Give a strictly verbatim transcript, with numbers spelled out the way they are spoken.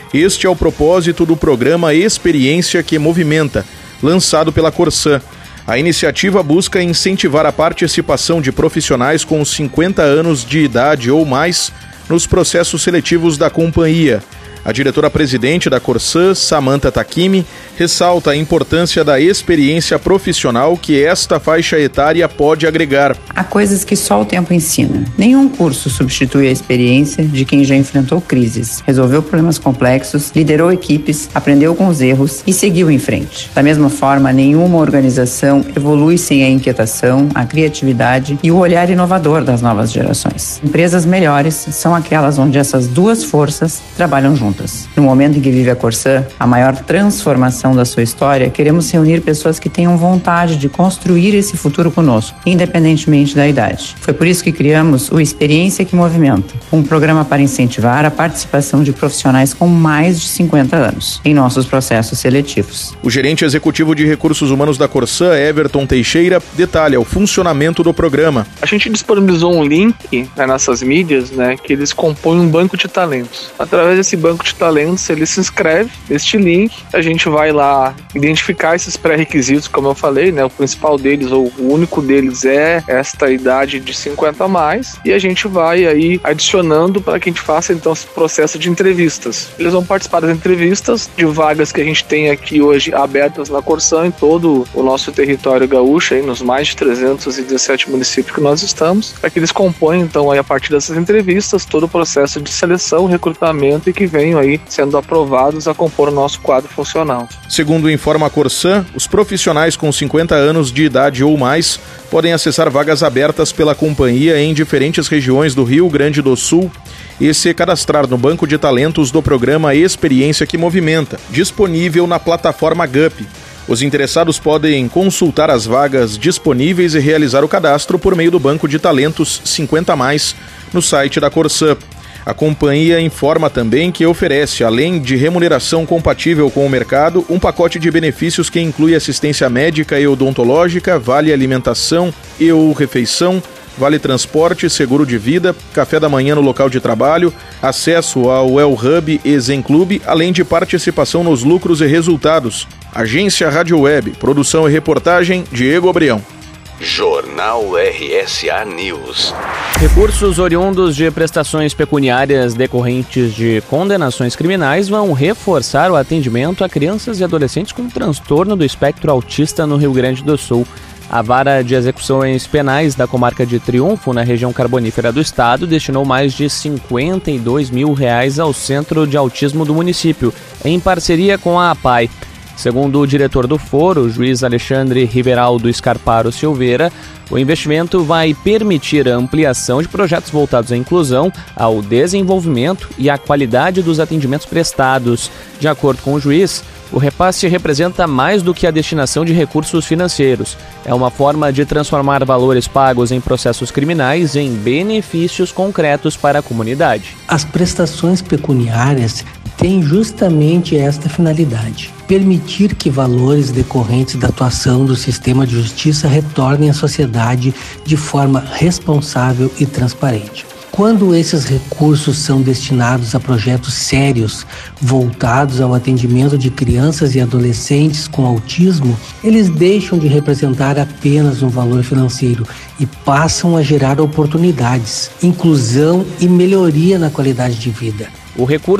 Este é o propósito do programa Experiência que Movimenta, lançado pela Corsã. A iniciativa busca incentivar a participação de profissionais com cinquenta anos de idade ou mais nos processos seletivos da companhia. A diretora-presidente da Corsã, Samantha Takimi, ressalta a importância da experiência profissional que esta faixa etária pode agregar. Há coisas que só o tempo ensina. Nenhum curso substitui a experiência de quem já enfrentou crises, resolveu problemas complexos, liderou equipes, aprendeu com os erros e seguiu em frente. Da mesma forma, nenhuma organização evolui sem a inquietação, a criatividade e o olhar inovador das novas gerações. Empresas melhores são aquelas onde essas duas forças trabalham juntas. No momento em que vive a Corsã, a maior transformação da sua história, queremos reunir pessoas que tenham vontade de construir esse futuro conosco, independentemente da idade. Foi por isso que criamos o Experiência que Movimenta, um programa para incentivar a participação de profissionais com mais de cinquenta anos em nossos processos seletivos. O gerente executivo de recursos humanos da Corsã, Everton Teixeira, detalha o funcionamento do programa. A gente disponibilizou um link nas nossas mídias, né, que eles compõem um banco de talentos. Através desse banco de talentos, ele se inscreve neste link, a gente vai lá identificar esses pré-requisitos, como eu falei, né? O principal deles, ou o único deles é esta idade de cinquenta a mais, e a gente vai aí adicionando para que a gente faça então esse processo de entrevistas. Eles vão participar das entrevistas de vagas que a gente tem aqui hoje abertas na Corsã, em todo o nosso território gaúcho, aí nos mais de trezentos e dezessete municípios que nós estamos, para que eles compõem então aí a partir dessas entrevistas todo o processo de seleção, recrutamento e que venham aí sendo aprovados a compor o nosso quadro funcional. Segundo informa a Corsã, os profissionais com cinquenta anos de idade ou mais podem acessar vagas abertas pela companhia em diferentes regiões do Rio Grande do Sul e se cadastrar no banco de talentos do programa Experiência que Movimenta, disponível na plataforma G U P. Os interessados podem consultar as vagas disponíveis e realizar o cadastro por meio do banco de talentos cinquenta a mais no site da Corsã. A companhia informa também que oferece, além de remuneração compatível com o mercado, um pacote de benefícios que inclui assistência médica e odontológica, vale alimentação e ou refeição, vale transporte, seguro de vida, café da manhã no local de trabalho, acesso ao El Hub e Zen Club, além de participação nos lucros e resultados. Agência Rádio Web, produção e reportagem, Diego Abrião. Jornal R S A News. Recursos oriundos de prestações pecuniárias decorrentes de condenações criminais vão reforçar o atendimento a crianças e adolescentes com transtorno do espectro autista no Rio Grande do Sul. A Vara de Execuções Penais da comarca de Triunfo, na região carbonífera do estado, destinou mais de cinquenta e dois mil reais ao Centro de Autismo do município, em parceria com a APAI. Segundo o diretor do foro, o juiz Alexandre Riberaldo Scarparo Silveira, o investimento vai permitir a ampliação de projetos voltados à inclusão, ao desenvolvimento e à qualidade dos atendimentos prestados. De acordo com o juiz, o repasse representa mais do que a destinação de recursos financeiros. É uma forma de transformar valores pagos em processos criminais em benefícios concretos para a comunidade. As prestações pecuniárias têm justamente esta finalidade: permitir que valores decorrentes da atuação do sistema de justiça retornem à sociedade de forma responsável e transparente. Quando esses recursos são destinados a projetos sérios, voltados ao atendimento de crianças e adolescentes com autismo, eles deixam de representar apenas um valor financeiro e passam a gerar oportunidades, inclusão e melhoria na qualidade de vida. O recurso